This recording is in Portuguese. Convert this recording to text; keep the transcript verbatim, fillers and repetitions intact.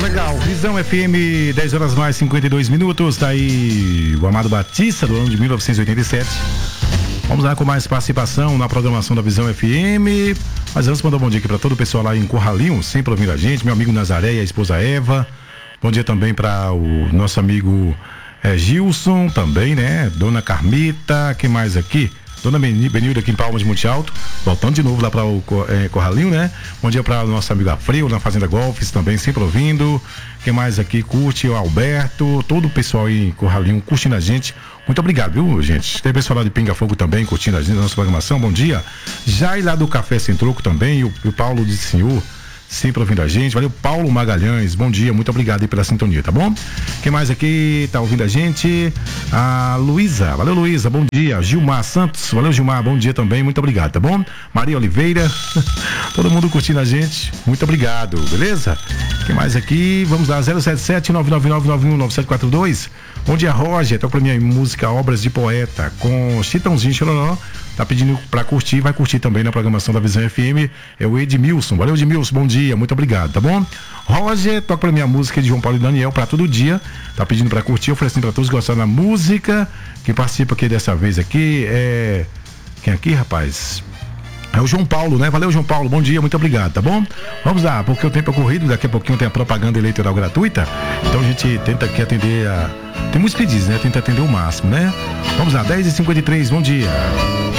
legal. Visão F M, dez horas mais cinquenta e dois minutos. Tá aí o Amado Batista, do ano de mil novecentos e oitenta e sete. Vamos lá com mais participação na programação da Visão F M. Mas antes, mandar um bom dia aqui para todo o pessoal lá em Corralinho, sempre ouvindo a gente. Meu amigo Nazaré e a esposa Eva. Bom dia também para o nosso amigo é, Gilson, também, né? Dona Carmita, quem mais aqui? Dona Benilda aqui em Palmas de Monte Alto, voltando de novo lá para o é, Corralinho, né? Bom dia para o nosso amigo Afreu, na Fazenda Golfes, também sempre ouvindo. Quem mais aqui curte? O Alberto, todo o pessoal aí em Corralinho curtindo a gente. Muito obrigado, viu, gente? Tem pessoal lá de Pinga Fogo também curtindo a gente, a nossa programação. Bom dia. Jai lá do Café Sem Troco também, e o, e o Paulo de Senhor, sempre ouvindo a gente. Valeu, Paulo Magalhães, bom dia, muito obrigado aí pela sintonia, tá bom? Quem mais aqui tá ouvindo a gente? A Luísa, valeu, Luísa, bom dia. Gilmar Santos, valeu, Gilmar, bom dia também, muito obrigado, tá bom? Maria Oliveira, todo mundo curtindo a gente, muito obrigado, beleza? Quem mais aqui? Vamos lá, zero sete sete, nove nove nove, nove um nove sete quatro dois. Bom dia, Roger, toca pra minha música Obras de Poeta, com Chitãozinho Chororó. Tá pedindo pra curtir, vai curtir também na programação da Visão F M. É o Edmilson. Valeu, Edmilson, bom dia, muito obrigado, tá bom? Roger, toca pra minha música de João Paulo e Daniel pra todo dia. Tá pedindo pra curtir, oferecendo pra todos que gostaram da música. Quem participa aqui dessa vez aqui é... Quem aqui, rapaz? É o João Paulo, né? Valeu, João Paulo, bom dia, muito obrigado, tá bom? Vamos lá, porque o tempo é corrido, daqui a pouquinho tem a propaganda eleitoral gratuita. Então a gente tenta aqui atender a... Tem muitos pedidos, né? Tenta atender o máximo, né? Vamos lá, dez e cinquenta e três, bom dia.